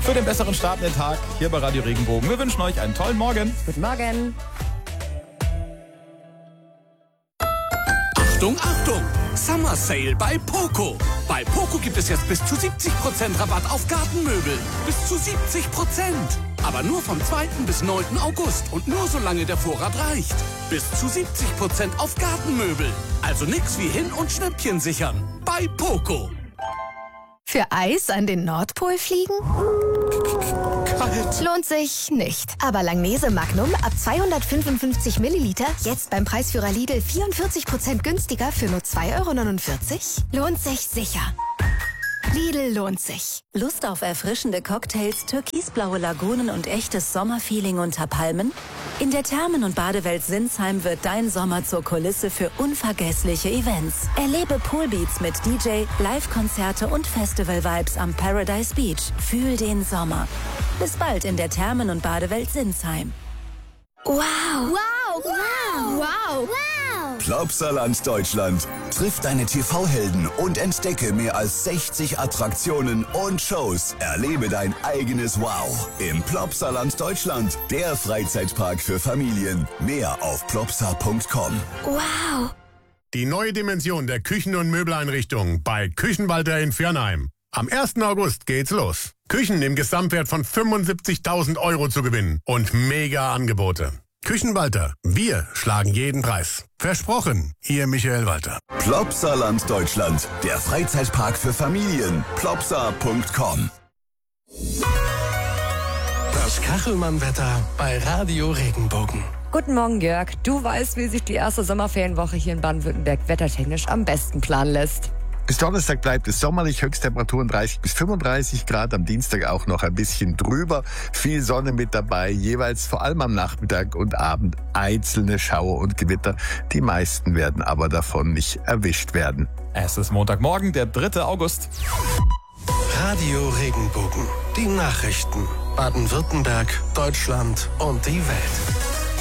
für den besseren Start in den Tag hier bei Radio Regenbogen. Wir wünschen euch einen tollen Morgen. Guten Morgen. Achtung, Achtung! Summer Sale bei Poco. Bei Poco gibt es jetzt bis zu 70% Rabatt auf Gartenmöbel. Bis zu 70%. Aber nur vom 2. bis 9. August und nur solange der Vorrat reicht. Bis zu 70% auf Gartenmöbel. Also nix wie hin- und Schnäppchen sichern. Bei Poco. Für Eis an den Nordpol fliegen? Kalt. Lohnt sich nicht. Aber Langnese Magnum ab 255 Milliliter jetzt beim Preisführer Lidl 44% günstiger für nur 2,49 €? Lohnt sich sicher. Lidl lohnt sich. Lust auf erfrischende Cocktails, türkisblaue Lagunen und echtes Sommerfeeling unter Palmen? In der Thermen- und Badewelt Sinsheim wird dein Sommer zur Kulisse für unvergessliche Events. Erlebe Poolbeats mit DJ, Live-Konzerte und Festival-Vibes am Paradise Beach. Fühl den Sommer. Bis bald in der Thermen- und Badewelt Sinsheim. Wow. Wow, wow, wow, wow. Plopsaland Deutschland. Triff deine TV-Helden und entdecke mehr als 60 Attraktionen und Shows. Erlebe dein eigenes Wow im Plopsaland Deutschland. Der Freizeitpark für Familien. Mehr auf plopsa.com. Wow. Die neue Dimension der Küchen- und Möbeleinrichtung bei Küchenwalter in Viernheim. Am 1. August geht's los. Küchen im Gesamtwert von 75.000 € zu gewinnen und mega Angebote. Küchenwalter, wir schlagen jeden Preis. Versprochen, Ihr Michael Walter. Plopsaland Deutschland. Der Freizeitpark für Familien. plopsa.com. Das Kachelmann-Wetter bei Radio Regenbogen. Guten Morgen, Jörg. Du weißt, wie sich die erste Sommerferienwoche hier in Baden-Württemberg wettertechnisch am besten planen lässt. Bis Donnerstag bleibt es sommerlich, Höchsttemperaturen 30 bis 35 Grad, am Dienstag auch noch ein bisschen drüber. Viel Sonne mit dabei, jeweils vor allem am Nachmittag und Abend einzelne Schauer und Gewitter. Die meisten werden aber davon nicht erwischt werden. Es ist Montagmorgen, der 3. August. Radio Regenbogen. Die Nachrichten. Baden-Württemberg, Deutschland und die Welt.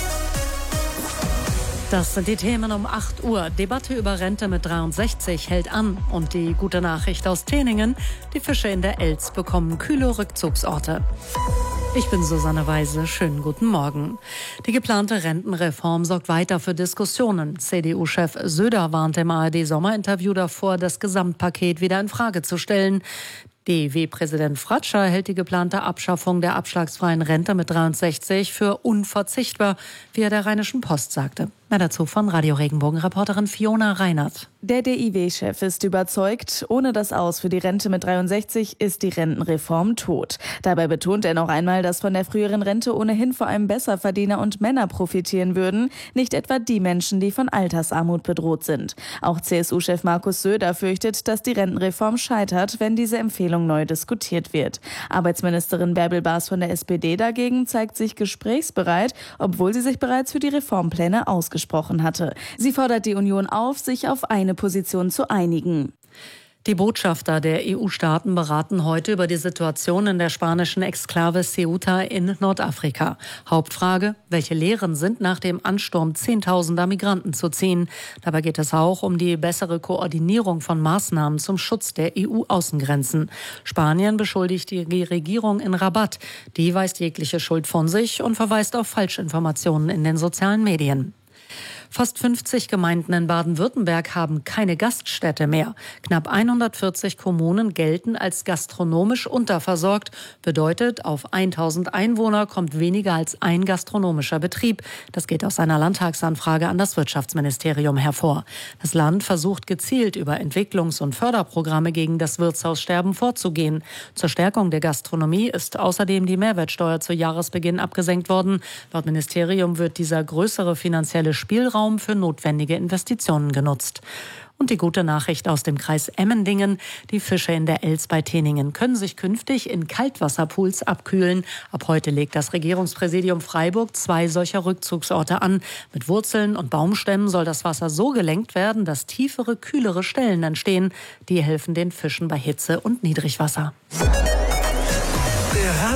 Das sind die Themen um 8 Uhr. Debatte über Rente mit 63 hält an. Und die gute Nachricht aus Teningen: Die Fische in der Elz bekommen kühle Rückzugsorte. Ich bin Susanne Weise. Schönen guten Morgen. Die geplante Rentenreform sorgt weiter für Diskussionen. CDU-Chef Söder warnte im ARD-Sommerinterview davor, das Gesamtpaket wieder in Frage zu stellen. DEW-Präsident Fratscher hält die geplante Abschaffung der abschlagsfreien Rente mit 63 für unverzichtbar, wie er der Rheinischen Post sagte. Mehr dazu von Radio Regenbogen-Reporterin Fiona Reinert. Der DIW-Chef ist überzeugt, ohne das Aus für die Rente mit 63 ist die Rentenreform tot. Dabei betont er noch einmal, dass von der früheren Rente ohnehin vor allem Besserverdiener und Männer profitieren würden, nicht etwa die Menschen, die von Altersarmut bedroht sind. Auch CSU-Chef Markus Söder fürchtet, dass die Rentenreform scheitert, wenn diese Empfehlung neu diskutiert wird. Arbeitsministerin Bärbel Baas von der SPD dagegen zeigt sich gesprächsbereit, obwohl sie sich bereits für die Reformpläne ausgesprochen hatte. Sie fordert die Union auf, sich auf eine Position zu einigen. Die Botschafter der EU-Staaten beraten heute über die Situation in der spanischen Exklave Ceuta in Nordafrika. Hauptfrage: Welche Lehren sind nach dem Ansturm Zehntausender Migranten zu ziehen? Dabei geht es auch um die bessere Koordinierung von Maßnahmen zum Schutz der EU-Außengrenzen. Spanien beschuldigt die Regierung in Rabat. Die weist jegliche Schuld von sich und verweist auf Falschinformationen in den sozialen Medien. Fast 50 Gemeinden in Baden-Württemberg haben keine Gaststätte mehr. Knapp 140 Kommunen gelten als gastronomisch unterversorgt. Bedeutet, auf 1000 Einwohner kommt weniger als ein gastronomischer Betrieb. Das geht aus einer Landtagsanfrage an das Wirtschaftsministerium hervor. Das Land versucht gezielt über Entwicklungs- und Förderprogramme gegen das Wirtshaussterben vorzugehen. Zur Stärkung der Gastronomie ist außerdem die Mehrwertsteuer zu Jahresbeginn abgesenkt worden. Laut Ministerium wird dieser größere finanzielle Spielraum für notwendige Investitionen genutzt. Und die gute Nachricht aus dem Kreis Emmendingen: Die Fische in der Elz bei Teningen können sich künftig in Kaltwasserpools abkühlen. Ab heute legt das Regierungspräsidium Freiburg 2 solcher Rückzugsorte an. Mit Wurzeln und Baumstämmen soll das Wasser so gelenkt werden, dass tiefere, kühlere Stellen entstehen. Die helfen den Fischen bei Hitze und Niedrigwasser. Der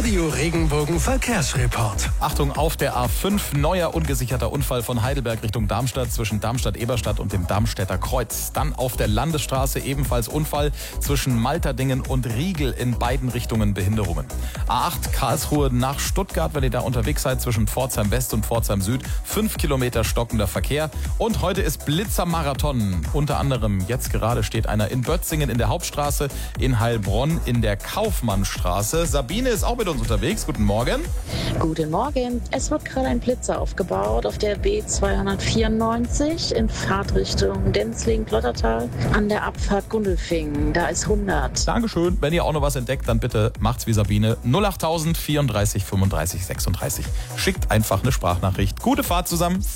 Radio Regenbogen Verkehrsreport. Achtung, auf der A5 neuer ungesicherter Unfall von Heidelberg Richtung Darmstadt zwischen Darmstadt-Eberstadt und dem Darmstädter Kreuz. Dann auf der Landesstraße ebenfalls Unfall zwischen Malterdingen und Riegel, in beiden Richtungen Behinderungen. A8 Karlsruhe nach Stuttgart, wenn ihr da unterwegs seid, zwischen Pforzheim West und Pforzheim Süd, 5 Kilometer stockender Verkehr. Und heute ist Blitzermarathon. Unter anderem jetzt gerade steht einer in Bötzingen in der Hauptstraße, in Heilbronn in der Kaufmannstraße. Sabine ist auch mit uns unterwegs. Guten Morgen. Guten Morgen. Es wird gerade ein Blitzer aufgebaut auf der B294 in Fahrtrichtung Denzlingen-Plottertal an der Abfahrt Gundelfingen. Da ist 100. Dankeschön. Wenn ihr auch noch was entdeckt, dann bitte macht's wie Sabine. 08000 34 35 36. Schickt einfach eine Sprachnachricht. Gute Fahrt zusammen.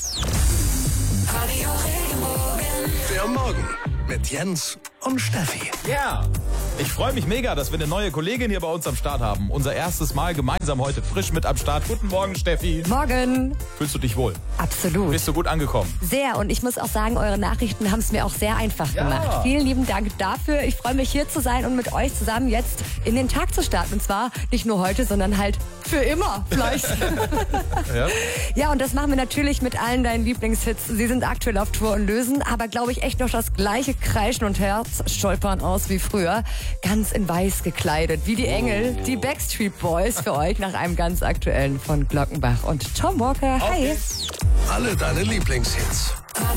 Der Morgen mit Jens und Steffi. Ja, ich freue mich mega, dass wir eine neue Kollegin hier bei uns am Start haben. Unser erstes Mal gemeinsam heute frisch mit am Start. Guten Morgen, Steffi. Morgen. Fühlst du dich wohl? Absolut. Bist du gut angekommen? Sehr. Und ich muss auch sagen, eure Nachrichten haben es mir auch sehr einfach gemacht. Vielen lieben Dank dafür. Ich freue mich, hier zu sein und mit euch zusammen jetzt in den Tag zu starten. Und zwar nicht nur heute, sondern halt für immer vielleicht. Ja, und das machen wir natürlich mit allen deinen Lieblingshits. Sie sind aktuell auf Tour und lösen aber, glaube ich, echt noch das gleiche Kreischen und Herzstolpern aus wie früher. Ganz in weiß gekleidet, wie die Engel, die Backstreet Boys für euch nach einem ganz aktuellen von Glockenbach und Tom Walker. Hi! Alle deine Lieblingshits.